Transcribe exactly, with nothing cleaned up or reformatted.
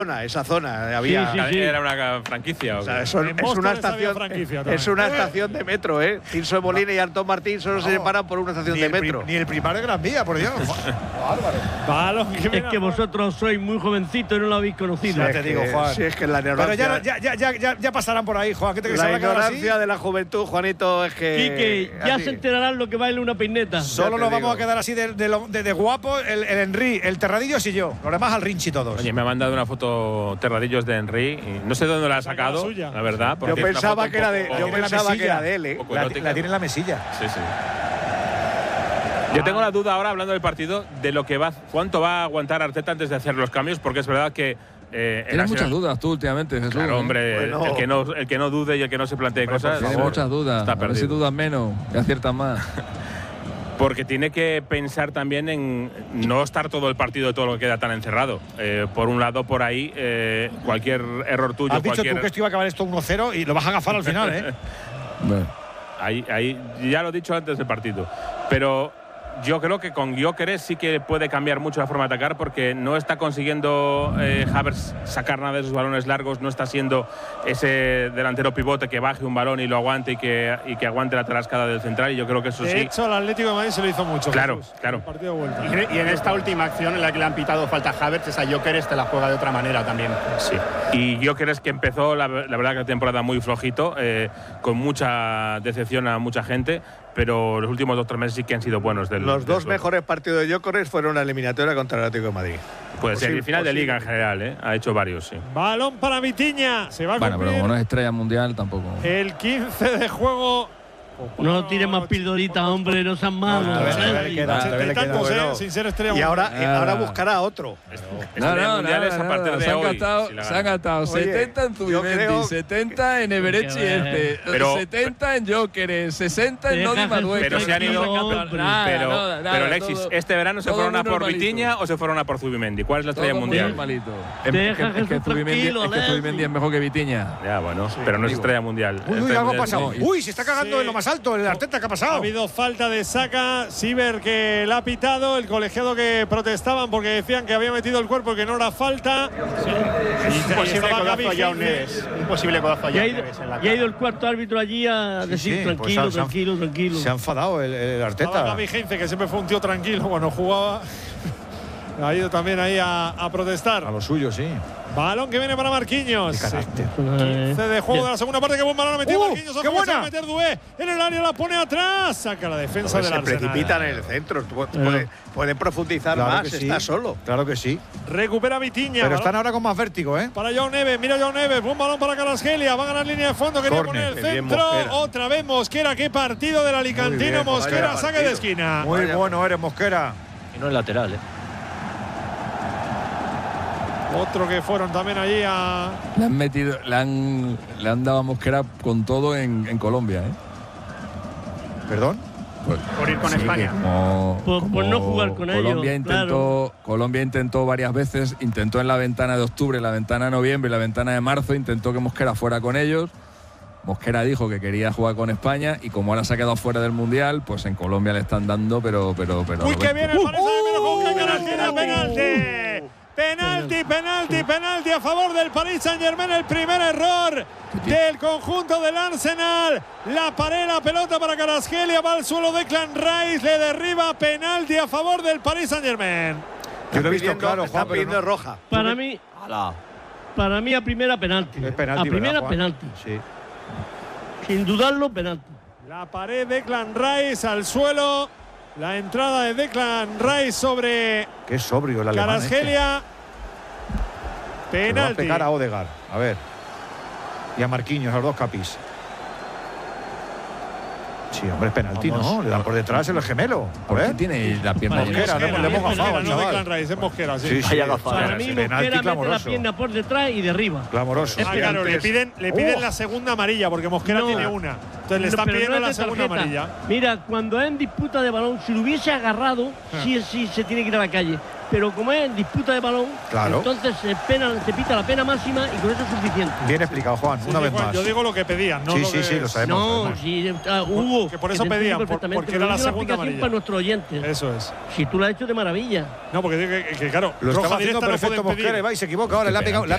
Esa zona había. Sí, sí, sí. Era una franquicia. O sea, eso, es, una estación, es una estación de metro, ¿eh? Tirso de Molina y Antón Martín solo no, se separan por una estación de metro. Prim, ni el primario de Gran Vía, por Dios. Bárbaro. Es que vosotros sois muy jovencitos y no lo habéis conocido. Ya te digo, Juan. Sí, es que la ignorancia. Pero ya, ya, ya, ya, ya pasarán por ahí, Juan. ¿Qué te crees? La ignorancia de la juventud, Juanito, es que. Quique, ya así. Se enterarán lo que baila una peineta. Solo nos vamos a quedar así de, de, de, de guapo el, el Henry, el Terradillos y yo. Los demás al Rinchi todos. Oye, me ha mandado una foto Terradillos de Henry, y no sé de dónde la ha sacado, la verdad. Yo pensaba que era de, yo pensaba que era de él, ¿eh? La, la tiene en la mesilla. Sí, sí. Yo tengo la duda ahora, hablando del partido, de lo que va, cuánto va a aguantar Arteta antes de hacer los cambios, porque es verdad que Eh, Tienes muchas dudas tú últimamente, Jesús. Claro, hombre, bueno. el, que no, el que no dude y el que no se plantee hombre, cosas. Tiene muchas dudas. Está a ver si dudas menos y aciertas más. Porque tiene que pensar también en no estar todo el partido de todo lo que queda tan encerrado. Eh, por un lado, por ahí, eh, cualquier error tuyo. Has dicho cualquier... tú que esto iba a acabar esto uno cero y lo vas a agafar al final, ¿eh? Bueno. Ahí, ahí, ya lo he dicho antes del partido. Pero yo creo que con Gyökeres sí que puede cambiar mucho la forma de atacar, porque no está consiguiendo eh, Havertz sacar nada de esos balones largos, no está siendo ese delantero pivote que baje un balón y lo aguante y que, y que aguante la tarascada del central, y yo creo que eso de sí. De hecho, al Atlético de Madrid se lo hizo mucho. Claro, Jesús, claro. El partido de vuelta. Y en esta última acción en la que le han pitado falta a Havertz, esa Gyökeres te la juega de otra manera también. Sí. Y Gyökeres, que empezó la, la verdad que la temporada muy flojito, eh, con mucha decepción a mucha gente, pero los últimos dos o tres meses sí que han sido buenos. Del, los dos del mejores partidos de Gyökeres fueron la eliminatoria contra el Atlético de Madrid. Puede ser, el final de Liga en general, ¿eh? Ha hecho varios, sí. Balón para Vitinha. Se va a bueno, pero como no es estrella mundial, tampoco. El quince de juego. No tire más pildoritas, hombre, no sean malos. Sin ser estrella. Y ahora, y ahora buscará otro. No, no, no, a partir de se han gastado, si se han gastado Oye, setenta en Zubimendi, setenta en Everechi este, pero, setenta en Gyökeres, sesenta en Nodi Madueca. Pero se han ido. Pero, pero Alexis, todo, ¿este verano se fueron a por Vitinha o se fueron a por Zubimendi? ¿Cuál es la estrella mundial? Es que Zubimendi es mejor que Vitinha. Ya, bueno, pero no es estrella mundial. Uy, uy, algo ha pasado. Uy, se está cagando en lo más alto el Arteta. ¿Qué ha pasado? Ha habido falta de Saka. Siver que la ha pitado. El colegiado que protestaban porque decían que había metido el cuerpo, que no era falta. Sí. Es un posible codazo a Yao Neves. Un posible codazo a Yao Neves en la cara. Y ha ido el cuarto árbitro allí a decir sí, sí, tranquilo, pues tranquilo, tranquilo. Se ha enfadado el, el Arteta. Gaby Heinze, que siempre fue un tío tranquilo cuando jugaba. Ha ido también ahí a, a protestar. A lo suyo, sí. Balón que viene para Marquinhos. quince de juego de la segunda parte. Qué buen balón ha metido uh, Marquinhos. ¡Qué buena! Va a meter Doué en el área, la pone atrás. Saca la defensa no, del se Arsenal. Se precipitan en el centro. Puede, puede profundizar claro más. Sí. Está solo. Claro que sí. Recupera Vitinha. Pero balón están ahora con más vértigo, ¿eh? Para Joao Neves. Mira Joao Neves. Buen balón para Kvaratskhelia. Va a ganar línea de fondo. Quería Corner. poner el centro. Otra vez Mosquera. Qué partido del alicantino. Bien, Mosquera. Saque de esquina. Muy vaya. Bueno eres, Mosquera. Y no es lateral, ¿eh? Otro que fueron también allí a. Le han metido, le han, le han dado a Mosquera con todo en, en Colombia, ¿eh? ¿Perdón? Pues, por ir con sí, España. Como, por, como por no jugar con Colombia ellos. Intentó, Claro. Colombia intentó varias veces, intentó en la ventana de octubre, la ventana de noviembre y la ventana de marzo, intentó que Mosquera fuera con ellos. Mosquera dijo que quería jugar con España y como ahora se ha quedado fuera del Mundial, pues en Colombia le están dando, pero. pero, pero ¡Uy, que viene el Paris Saint-Germain! ¡Uh! ¡Uh! ¡Penalti! Penalti, penalti, penalti a favor del Paris Saint-Germain. El primer error del conjunto del Arsenal. La pared, la pelota para Kvaratskhelia. Va al suelo Declan Rice. Le derriba. Penalti a favor del Paris Saint-Germain. Yo lo he visto claro, Juan, pidiendo no. roja. Para mí, Ala. para mí a primera penalti. Es penalti, a primera ¿verdad, penalti. Sí. Sin dudarlo, penalti. La pared de Declan Rice al suelo. La entrada de Declan Rice sobre. Qué sobrio el alemán. Kvaratskhelia. Este. Penalti. Va a pegar a Odegaard. A ver. Y a Marquinhos, a los dos capis. Sí, hombre, es penalti, Vamos. ¿no? Le dan por detrás el gemelo. A ver. Tiene la pierna Mosquera, le hemos gafado al no chaval. Declan Rice, es Mosquera, sí. Sí, sí. Para mí, Mosquera mete la pierna por detrás y derriba. Clamoroso. Ah, claro, le piden, le piden oh. la segunda amarilla porque Mosquera no. tiene una. Entonces le están no, pidiendo no la segunda tarjeta. amarilla. Mira, cuando es en disputa de balón, si lo hubiese agarrado, ah. sí, sí se tiene que ir a la calle. Pero como es en disputa de balón, claro. entonces se, pena, se pita la pena máxima y con eso es suficiente. Bien explicado, Juan, sí, una sí, vez Juan, más. Yo digo lo que pedían, no sí, lo sí, que… sí, lo sabemos. No, sabemos. sí, uh, hubo. Que por eso pedían, por, porque era la segunda amarilla. para nuestros oyentes. Eso es. Si tú lo has hecho de maravilla. No, porque que, que, que claro, lo estaba haciendo perfecto Mosquera y va y se equivoca ahora. Le ha pegado, le ha